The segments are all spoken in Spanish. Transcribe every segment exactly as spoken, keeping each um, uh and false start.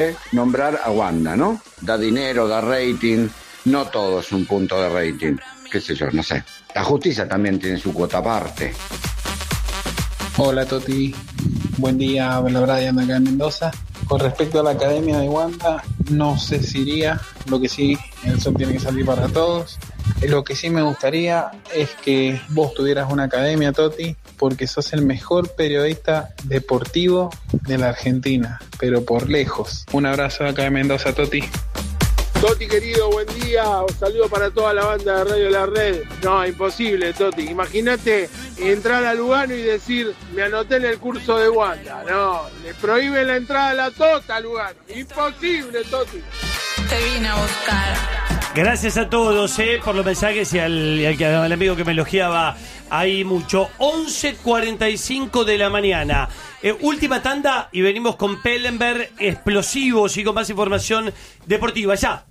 nombrar a Wanda, ¿no? Da dinero, da rating, no todo es un punto de rating, qué sé yo, no sé. La justicia también tiene su cuota aparte. Hola Toti, buen día, habla Brian acá en Mendoza. Con respecto a la academia de Wanda, no sé si iría, lo que sí, el sol tiene que salir para todos. Lo que sí me gustaría es que vos tuvieras una academia, Toti, porque sos el mejor periodista deportivo de la Argentina, pero por lejos. Un abrazo acá de Mendoza, Toti. Toti querido, buen día, un saludo para toda la banda de Radio La Red. No, imposible, Toti, imagínate entrar a Lugano y decir, me anoté en el curso de Wanda. No, le prohíben la entrada a la Tota a Lugano, imposible, Toti. Te vine a buscar. Gracias a todos eh, por los mensajes y al, y al, al amigo que me elogiaba ahí mucho. once cuarenta y cinco de la mañana. Eh, última tanda y venimos con Pellenberg, explosivos y con más información deportiva. Ya.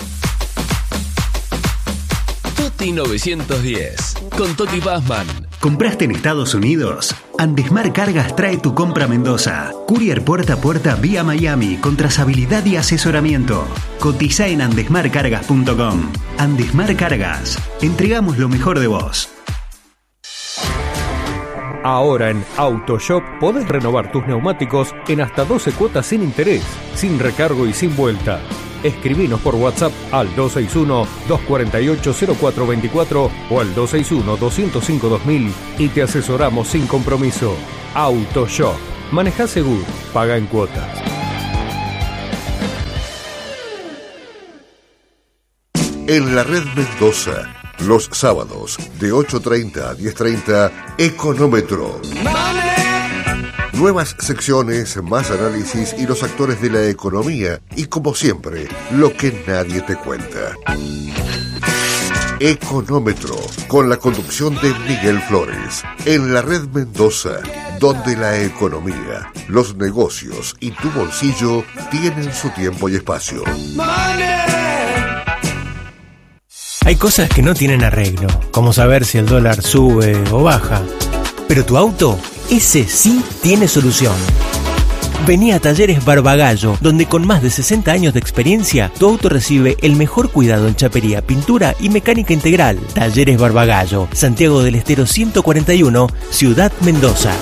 Toti novecientos diez, con Toti Pazman. ¿Compraste en Estados Unidos? Andesmar Cargas trae tu compra a Mendoza. Courier puerta a puerta vía Miami con trazabilidad y asesoramiento. Cotiza en andesmar cargas punto com. Andesmar Cargas. Entregamos lo mejor de vos. Ahora en AutoShop podés renovar tus neumáticos en hasta doce cuotas sin interés, sin recargo y sin vuelta. Escribinos por WhatsApp al dos seis uno, dos cuatro ocho, cero cuatro dos cuatro o al dos seis uno, dos cero cinco, dos mil y te asesoramos sin compromiso. AutoShop. Manejá seguro, paga en cuotas. En la Red Mendoza, los sábados de ocho treinta a diez treinta, Económetro. Nuevas secciones, más análisis y los actores de la economía. Y como siempre, lo que nadie te cuenta. Económetro, con la conducción de Miguel Flores. En la Red Mendoza, donde la economía, los negocios y tu bolsillo tienen su tiempo y espacio. Hay cosas que no tienen arreglo, como saber si el dólar sube o baja. Pero tu auto, ese sí tiene solución. Vení a Talleres Barbagallo, donde con más de sesenta años de experiencia, tu auto recibe el mejor cuidado en chapería, pintura y mecánica integral. Talleres Barbagallo, Santiago del Estero ciento cuarenta y uno, Ciudad Mendoza.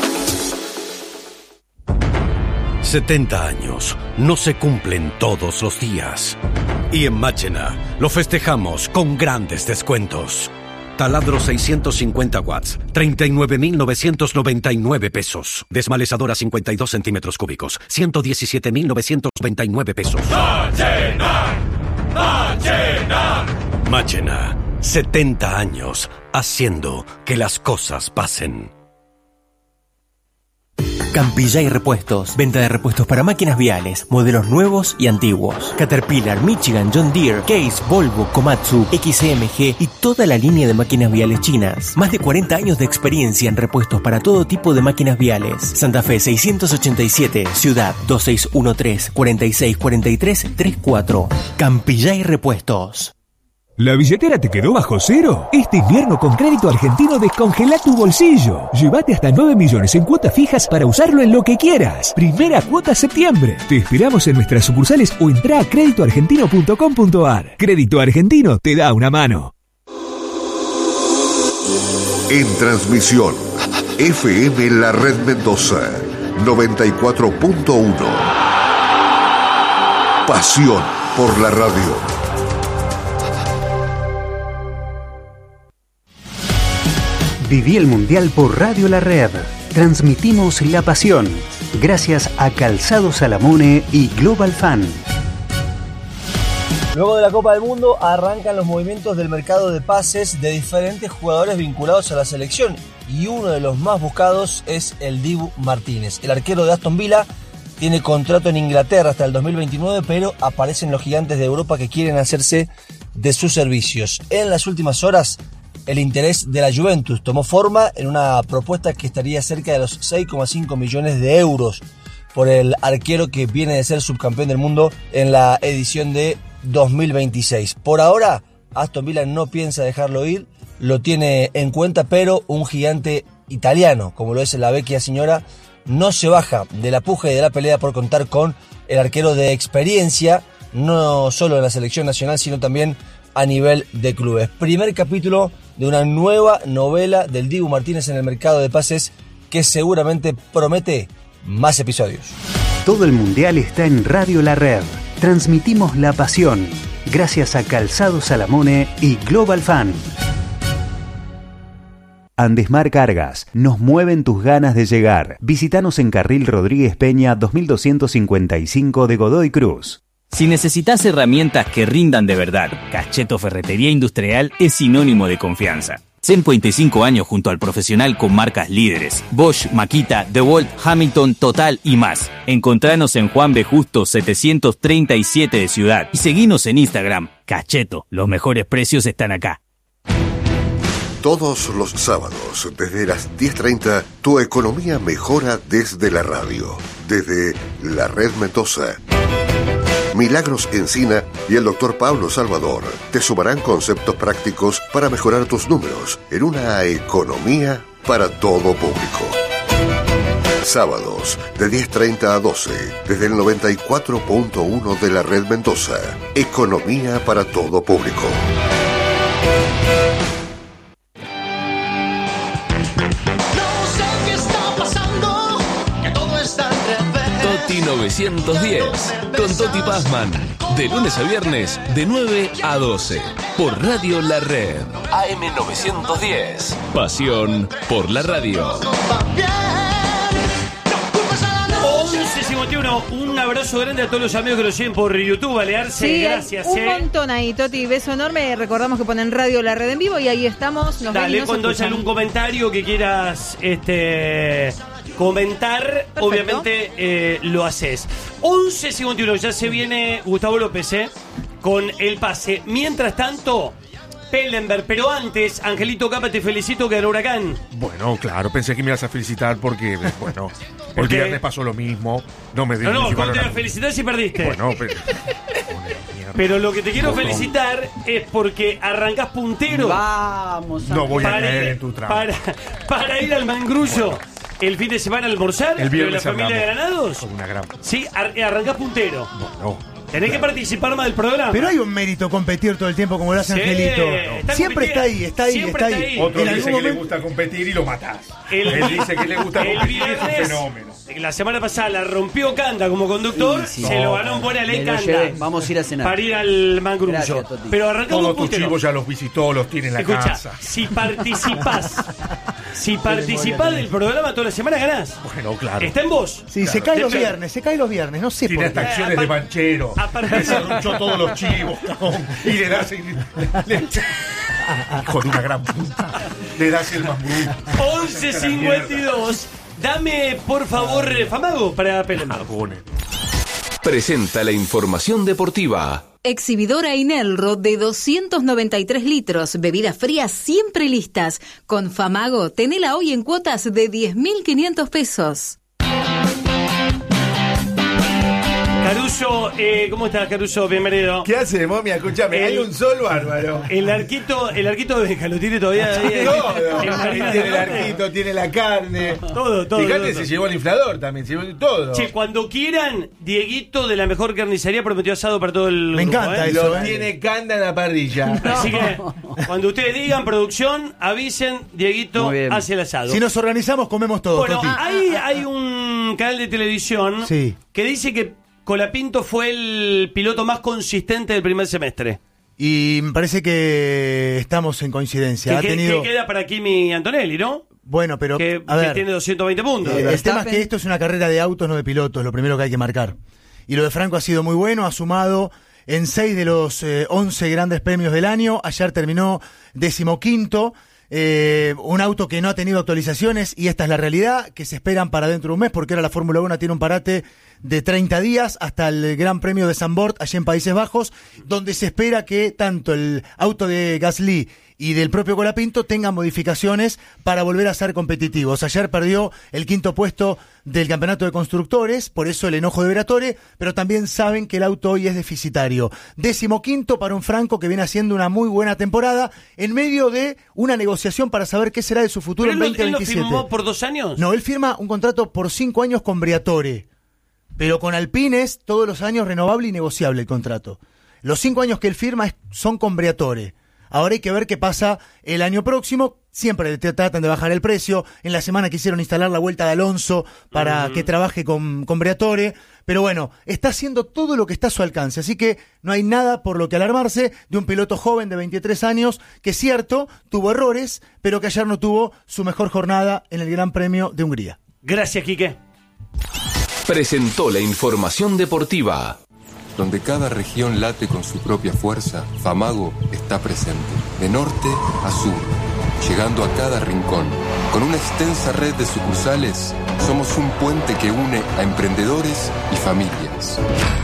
setenta años no se cumplen todos los días. Y en Máchena lo festejamos con grandes descuentos. Taladro seiscientos cincuenta watts, treinta y nueve mil novecientos noventa y nueve pesos. Desmalezadora cincuenta y dos centímetros cúbicos, ciento diecisiete mil novecientos noventa y nueve pesos. Máchena, Máchena. Máchena, setenta años haciendo que las cosas pasen. Campillay Repuestos. Venta de repuestos para máquinas viales, modelos nuevos y antiguos. Caterpillar, Michigan, John Deere, Case, Volvo, Komatsu, X M G y toda la línea de máquinas viales chinas. Más de cuarenta años de experiencia en repuestos para todo tipo de máquinas viales. Santa Fe seiscientos ochenta y siete, Ciudad dos seis uno tres, cuatro seis cuatro tres tres cuatro. Campillay Repuestos. ¿La billetera te quedó bajo cero? Este invierno con Crédito Argentino descongela tu bolsillo. Llévate hasta nueve millones en cuotas fijas para usarlo en lo que quieras. Primera cuota septiembre. Te esperamos en nuestras sucursales o entra a crédito argentino punto com punto a r. Crédito Argentino te da una mano. En transmisión, F M La Red Mendoza, noventa y cuatro punto uno. Pasión por la radio. Viví el Mundial por Radio La Red. Transmitimos la pasión. Gracias a Calzado Salamone y Global Fan. Luego de la Copa del Mundo arrancan los movimientos del mercado de pases de diferentes jugadores vinculados a la selección. Y uno de los más buscados es el Dibu Martínez. El arquero de Aston Villa tiene contrato en Inglaterra hasta el dos mil veintinueve, pero aparecen los gigantes de Europa que quieren hacerse de sus servicios. En las últimas horas, el interés de la Juventus tomó forma en una propuesta que estaría cerca de los seis coma cinco millones de euros por el arquero que viene de ser subcampeón del mundo en la edición de dos mil veintiséis. Por ahora, Aston Villa no piensa dejarlo ir, lo tiene en cuenta, pero un gigante italiano, como lo es la Vecchia Signora, no se baja de la puja y de la pelea por contar con el arquero de experiencia, no solo en la selección nacional, sino también a nivel de clubes. Primer capítulo de una nueva novela del Dibu Martínez en el mercado de pases que seguramente promete más episodios. Todo el mundial está en Radio La Red. Transmitimos la pasión. Gracias a Calzado Salamone y Global Fan. Andesmar Cargas, nos mueven tus ganas de llegar. Visítanos en Carril Rodríguez Peña dos mil doscientos cincuenta y cinco de Godoy Cruz. Si necesitas herramientas que rindan de verdad, Cacheto Ferretería Industrial es sinónimo de confianza. ciento veinticinco años junto al profesional con marcas líderes: Bosch, Makita, DeWalt, Hamilton, Total y más. Encontranos en Juan B. Justo setecientos treinta y siete de Ciudad y seguinos en Instagram. Cacheto, los mejores precios están acá. Todos los sábados, desde las diez treinta, tu economía mejora desde la radio, desde la Red Mendoza. Milagros Encina y el doctor Pablo Salvador te sumarán conceptos prácticos para mejorar tus números en una economía para todo público. Sábados, de diez treinta a doce, desde el noventa y cuatro punto uno de la Red Mendoza. Economía para todo público. Toti novecientos diez, con Toti Pazman, de lunes a viernes, de nueve a doce, por Radio La Red, A M novecientos diez, pasión por la radio. once cincuenta y uno, un abrazo grande a todos los amigos que nos siguen por YouTube, Balearse, sí, gracias. Un eh. montón ahí, Toti, beso enorme. Recordamos que ponen Radio La Red en vivo y ahí estamos. Nos Dale, ven y nos cuando haya escuchan. algún comentario que quieras este comentar, perfecto, obviamente eh, lo haces. once cincuenta y uno, ya se viene Gustavo López eh, con el pase. Mientras tanto, Pellenberg, pero antes, Angelito Capa, te felicito que era Huracán. Bueno, claro, pensé que me ibas a felicitar porque, bueno, ¿Por el qué? viernes pasó lo mismo. No me No, no, digas. ¿cómo te vas a felicitar si perdiste? Bueno, pero... Pero lo que te quiero No, no. felicitar es porque arrancás puntero. Vamos, No voy a Para caer ir- en tu trampa. Para, para ir al Mangrullo el fin de semana a almorzar El de la viernes familia de hablamos. Granados. Con una gran... Sí, ar- arrancás puntero. No. Tenés que participar más del programa. Pero hay un mérito competir todo el tiempo como lo hace Sí, Angelito. está Siempre está ahí, está ahí, Siempre está está ahí. ahí. Otro En dice algún que le momento- gusta competir y lo matás. El- Él dice que le gusta el competir y es un viernes, fenómeno. La semana pasada la rompió Canda como conductor. Sí, sí. Se No, lo ganó en buena me ley lo Canda. llevé. Vamos a ir a cenar. Para ir al Mangrullo. Gracias, Toti. Pero arrancamos Todos tus puntero. chivos ya los visitó, los tiene en la Escucha, casa. si participás, si participás del programa toda la semana ganás. Bueno, claro. Está en vos. Sí, Claro. se cae los De- viernes, se cae los viernes, no sé Tiene por hasta qué. acciones de banchero. Aparte- Desarrolló todos los chivos, cabrón, y le das el, le- con una gran puta. Le das el mambrú. once cincuenta y dos. Dame, por favor, eh, Famago para Pellenberg. Presenta la información deportiva. Exhibidora Inelro de doscientos noventa y tres litros, bebidas frías siempre listas. Con Famago, tenela hoy en cuotas de diez mil quinientos pesos. Caruso, eh, ¿cómo estás, Caruso? Bienvenido. ¿Qué hace, momia? Escúchame, hay un sol bárbaro. El arquito, el arquito de Benja, ¿lo tiene todavía? ahí? Todo. En Marina Tiene el del Norte. arquito, tiene la carne. Todo, todo. Fíjate, todo, se todo. llevó el inflador también, se llevó todo. Che, cuando quieran, Dieguito de la mejor carnicería prometió asado para todo el Me grupo, encanta ¿eh? eso, Lo ¿eh? tiene Canda en la parrilla. Así que, cuando ustedes digan producción, avisen, Dieguito Muy bien. hace el asado. Si nos organizamos, comemos todo, Bueno, Toti. hay, hay un canal de televisión Sí. que dice que Colapinto fue el piloto más consistente del primer semestre. Y me parece que estamos en coincidencia. Que, Ha que- tenido... que queda para Kimi Antonelli, ¿no? Bueno, pero Que, a que ver, tiene doscientos veinte puntos. eh, el tema es que esto es una carrera de autos, no de pilotos, lo primero que hay que marcar. Y lo de Franco ha sido muy bueno, ha sumado en seis de los eh, once grandes premios del año. Ayer terminó decimoquinto. Eh, un auto que no ha tenido actualizaciones y esta es la realidad, que se esperan para dentro de un mes, porque ahora la Fórmula uno tiene un parate de treinta días hasta el Gran Premio de Zandvoort, allí en Países Bajos, donde se espera que tanto el auto de Gasly y del propio Colapinto tengan modificaciones para volver a ser competitivos. Ayer perdió el quinto puesto del campeonato de constructores, por eso el enojo de Veratore, pero también saben que el auto hoy es deficitario. Décimo quinto para un Franco que viene haciendo una muy buena temporada en medio de una negociación para saber qué será de su futuro ¿Pero en él, lo- veinte él lo veintisiete. firmó por dos años? No, él firma un contrato por cinco años con Briatore. pero con Alpine es todos los años renovable y negociable el contrato. Los cinco años que él firma es, son con Briatore. Ahora hay que ver qué pasa el año próximo. Siempre te tratan de bajar el precio. En la semana quisieron instalar la vuelta de Alonso para uh-huh. que trabaje con, con Briatore. Pero bueno, está haciendo todo lo que está a su alcance. Así que no hay nada por lo que alarmarse de un piloto joven de veintitrés años que, es cierto, tuvo errores, pero que ayer no tuvo su mejor jornada en el Gran Premio de Hungría. Gracias, Quique. Presentó la información deportiva. Donde cada región late con su propia fuerza, Famago está presente, de norte a sur, llegando a cada rincón. Con una extensa red de sucursales, somos un puente que une a emprendedores y familias.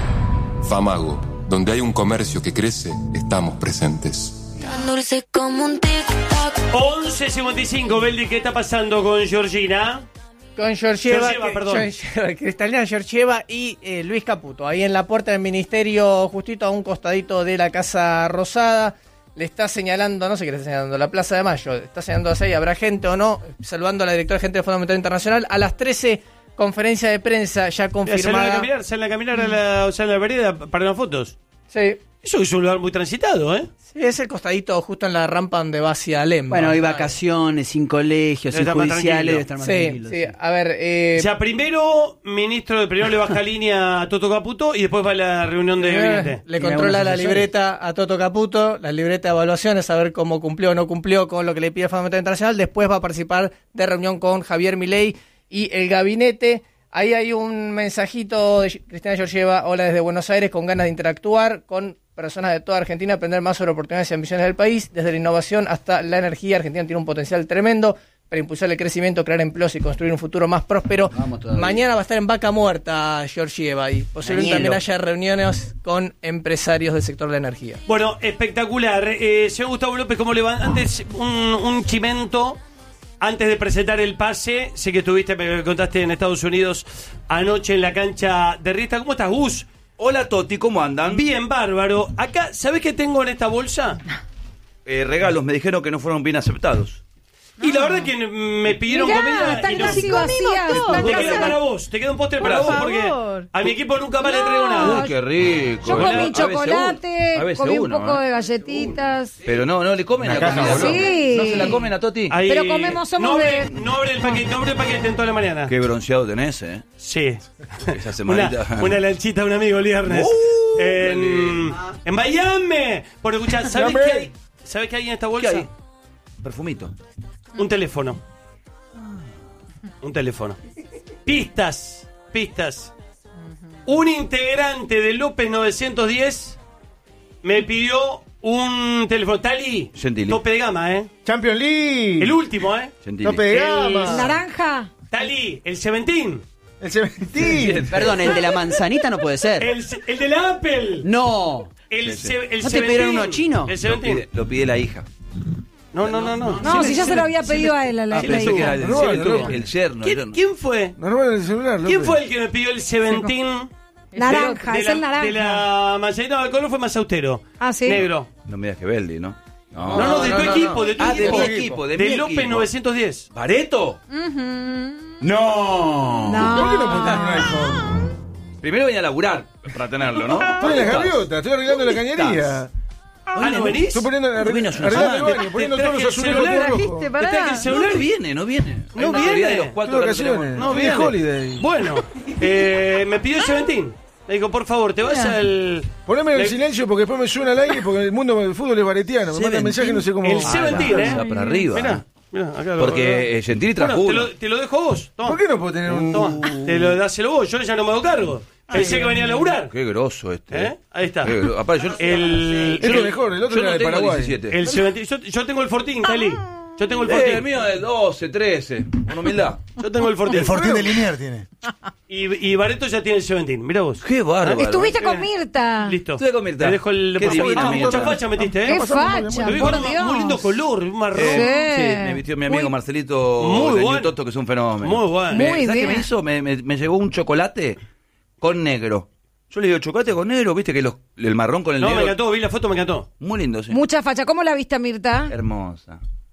Famago, donde hay un comercio que crece, estamos presentes. Dulce como un tic-tac. once cincuenta y cinco, Beldi, ¿qué está pasando con Georgina? Con Georgieva, Georgieva, que, perdón. perdón. Cristalina Georgieva y eh, Luis Caputo. Ahí en la puerta del ministerio, justito a un costadito de la Casa Rosada, le está señalando, no sé qué le está señalando, la Plaza de Mayo, está señalando así, habrá gente o no, saludando a la directora gerente del Fondo Monetario Internacional. A las trece, conferencia de prensa ya confirmada. ¿Salen a caminar, salen a, caminar a la, o sea, a la vereda para las fotos? Sí. Eso es un lugar muy transitado, ¿eh? Sí, es el costadito justo en la rampa donde va hacia Alem. Bueno, hay vacaciones, sin colegios, sin judiciales, debe estar más sí, tranquilo. Sí, a ver... Eh... O sea, primero, ministro, primero le baja línea a Toto Caputo y después va a la reunión de gabinete. Le controla la libreta a Toto Caputo, la libreta de evaluaciones, a ver cómo cumplió o no cumplió con lo que le pide el Fondo Monetario Internacional. Después va a participar de reunión con Javier Milei y el gabinete. Ahí hay un mensajito de Cristina Georgieva, hola desde Buenos Aires, con ganas de interactuar con personas de toda Argentina, aprender más sobre oportunidades y ambiciones del país, desde la innovación hasta la energía. Argentina tiene un potencial tremendo para impulsar el crecimiento, crear empleos y construir un futuro más próspero. Mañana va a estar en Vaca Muerta Georgieva y posiblemente también haya reuniones con empresarios del sector de la energía. Bueno, espectacular. Eh, señor Gustavo López, ¿cómo le va? Antes, un, un chimento. Antes de presentar el pase, sé que estuviste, me contaste en Estados Unidos anoche en la cancha de Riesta. ¿Cómo estás, Gus? Hola, Toti, ¿cómo andan? Bien, bárbaro. Acá, ¿sabés qué tengo en esta bolsa? Eh, regalos, me dijeron que no fueron bien aceptados. Y la verdad que me pidieron Mirá, comida están y no. casi vacías. Te queda para vos, te queda un postre para Por vos favor. porque a mi equipo nunca más le traigo nada. Uy, qué rico. Yo comí A veces chocolate, uno, a veces comí un uno, poco ¿eh? de galletitas. Pero no, no le comen Una la caja, comida. boludo. Sí. ¿No se la comen a Toti? Ahí- Pero comemos, somos no abre, de- no abre el paquete, no abre el paquete en toda la mañana. Qué bronceado tenés, ¿eh? Sí. Esa semanita. Una, una lanchita de un amigo el viernes. Uh, en, en Miami. Por escuchar, ¿sabes Miami. qué hay? ¿Sabes qué hay en esta bolsa? ¿Qué hay? Perfumito. Un teléfono. Un teléfono. Pistas. Pistas. Un integrante de López novecientos diez me pidió un teléfono. Tali. Gentili. Tope de gama, ¿eh? Champions League. El último, ¿eh? Gentili. Tope de El- gama. Naranja. Tali, el Seventeen. El Seventeen. Perdón, el de la manzanita no puede ser. El, el de la Apple. No. El, Sí, sí. se- el ¿No te pidieron Seventeen. uno chino? El Lo Seventeen. pide, lo pide la hija. No, no, no, no. No, si ya se lo había pedido a él, a la, Ah, la pensé que hija. era el, No, el- no. el yerno. el ¿Quién, yerno. quién fue? No roban el celular, ¿Quién López. fue el que me pidió el Seventeen? Naranja, de es la, el naranja. De la manzanita, no, el color fue más austero. Ah, ¿sí? Negro. No me digas que Beldi, ¿no? No, no, de no, tu no, equipo, no. de tu Ah, de equipo. mi equipo, de mi López equipo. novecientos diez. ¿Bareto? Ujú. No. No. ¿Por qué no pones un iPhone? Primero venía a laburar para tenerlo, ¿no? Estoy en la gaviota, estoy arreglando la cañería. Ah, ¿no venís? Estoy poniendo, No vino una arreglando el semana. baño, poniendo Te todos traje los el azulejos celular, rojos. trajiste, Te pará. traje el No, celular. no viene, no viene. No Hay una teoría viene. de los cuatro Tuve que no vacaciones. tenemos. No Estoy viene. de holiday. Bueno, eh, me pidió el Seventeen. Me dijo, por favor, te vas al... Poneme en Le- silencio porque después me suena al aire porque el mundo del fútbol es baretiano. Me mandan mensajes no sé cómo. El Seventeen, ¿eh? Está para arriba. Mirá, mirá, acá lo- Porque eh, Gentili trajo Bueno, te uno. lo, te lo dejo vos. Toma. ¿Por qué no puedo tener un.? Toma, te lo dáselo vos, yo ya no me hago cargo. Pensé que venía a laburar. Qué grosso este. ¿Eh? Ahí está. Qué gro- Aparte, yo, El, Este es mejor, el otro yo era no de tengo Paraguay. diecisiete. el Seventeen. Yo, yo tengo el Fortín, Tali. Yo tengo el Eh, Fortín. el mío es doce, trece. Con humildad. Yo tengo el Fortín. El Fortín de Linier tiene. Y, y Bareto ya tiene el Seventeen. Mira vos. Qué bárbaro. Estuviste con Mirta. Listo. Estuve con Mirta. Te dejo el. Qué divina, Ah, Mirta. mucha facha metiste, ¿eh? Qué facha, Lo vi por con un Dios. muy lindo color, un marrón. Eh, Sí. sí, me vistió mi amigo Muy- Marcelito Muy de bueno. New Toto, que es un fenómeno. Muy bueno. Me- Muy ¿Sabes qué bien. me hizo? Me, me, me llevó un chocolate con negro. Yo le digo chocolate con negro, viste que los, el marrón con el No, me negro. encantó, vi la foto, me encantó. Muy lindo, sí. Mucha facha. ¿Cómo la viste a Mirta? Hermosa.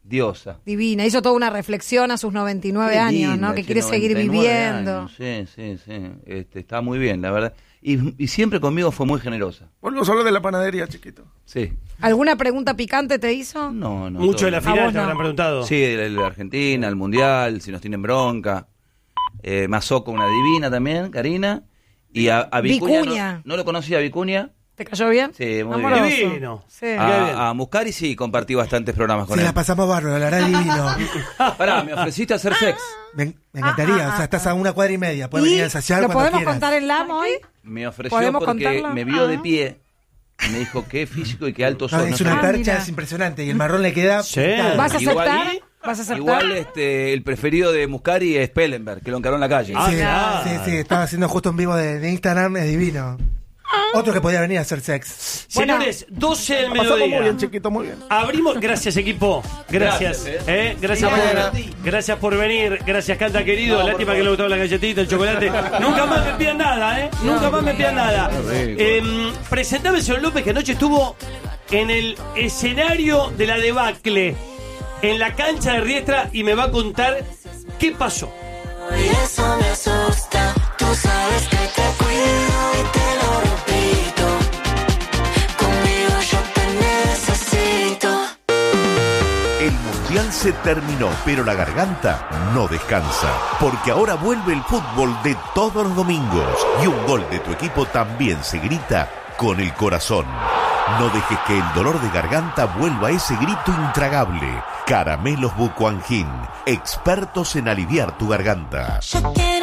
Diosa. Divina. Hizo toda una reflexión a sus noventa y nueve Qué años, linda, ¿no? Que che, quiere seguir noventa y nueve viviendo. años. Sí, sí, sí. Este, está muy bien, la verdad. Y, y siempre conmigo fue muy generosa. Vuelvo solo de la panadería, chiquito. Sí. ¿Alguna pregunta picante te hizo? No, no. Mucho todo de la bien. final vos te no. habrán preguntado. Sí, de la Argentina, el Mundial, si nos tienen bronca. Eh, Mazoco, una divina también, Karina. Y a, a Vicuña. Vicuña. No, no lo conocía a Vicuña. ¿Te cayó bien? Sí, muy Amoroso. bien. Divino. Sí. A, a Muscari sí compartí bastantes programas con Sí, él. la pasamos bárbaro, la verdad divino. Pará, me ofreciste hacer sex. Me, me encantaría, o sea, estás a una cuadra y media, puedes ¿Y venir a ensayar lo cuando podemos quieras. contar en LAM hoy? Me ofreció ¿Podemos porque contarlo? me vio Ah. de pie. Y me dijo qué físico y qué alto No, sos. es no una sé. percha, mira. es impresionante y el marrón le queda. Sí. pintado. ¿Vas a Igual- aceptar? ¿Vas a aceptar? Igual este, el preferido de Muscari es Pellenberg, que lo encaró en la calle. Ah, Sí, claro. sí, sí, estaba haciendo justo en vivo de, de Instagram, es divino. Otro que podía venir a hacer sex. Señores, doce del Pasamos muy mediodía. bien, chiquito, muy bien. Abrimos, gracias equipo, gracias, Gracias, eh. gracias, Mañana. por, gracias por venir, gracias Canta querido, lástima que le gustaba la galletita, el chocolate, nunca más me pidan nada, eh, nunca más me pidan nada. Eh, presentame señor López que anoche estuvo en el escenario de la debacle, en la cancha de Riestra y me va a contar qué pasó. Y eso me asusta, tú sabes que te cuido y te lo repito, conmigo yo te necesito. El mundial se terminó, pero la garganta no descansa, porque ahora vuelve el fútbol de todos los domingos y un gol de tu equipo también se grita con el corazón. No dejes que el dolor de garganta vuelva a ese grito intragable. Caramelos Bucuangin, expertos en aliviar tu garganta. Yo quiero